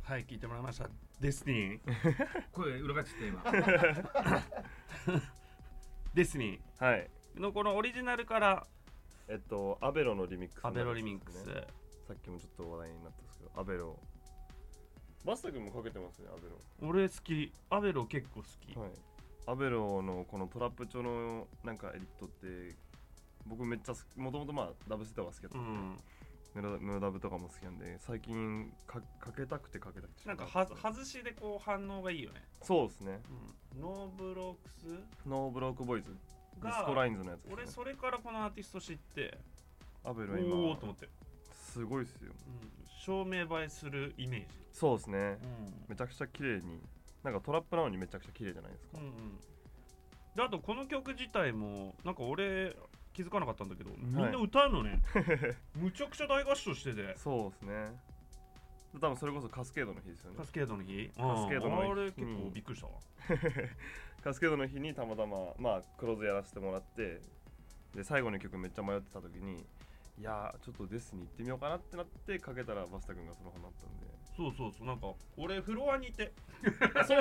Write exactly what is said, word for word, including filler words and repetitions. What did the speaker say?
はい聞いてもらいましたデスティニー声裏返っちゃった今デスティニーはいのこのオリジナルからえっとアベロのリミックス、 アベロリミックス、 さっきもちょっと話題になったんですけどアベロバスタ君もかけてますねアベロ俺好きアベロ結構好き、 はい、アベロのこのトラップ調のなんかエディットって僕めっちゃもともとまあダブステは好きだったんで、うんメロメロダブとかも好きなんで最近 か, かけたくてかけたくてなんかは外しでこう反応がいいよね。 そうですね、 うん、ノーブロックスノーブロックボーイズディスコラインズのやつです、ね、 俺それからこのアーティスト知ってアベロ今おおと思ってすごいっすよ、 うん、照明映えするイメージ。 そうですね、うん、めちゃくちゃ綺麗になんかトラップなのにめちゃくちゃ綺麗じゃないですか、うんうん、 であとこの曲自体もなんか俺気づかなかったんだけど、みんな歌うのね、はい、むちゃくちゃ大合唱しててそうですね多分それこそカスケードの日ですよね。 カスケードの日カスケードの日あれ結構びっくりしたわカスケードの日にたまたままあクローズやらせてもらってで最後の曲めっちゃ迷ってた時にいやーちょっとデスに行ってみようかなってなってかけたらバスタ君がその本になったんでそうそうそうなんか俺フロアにいてそう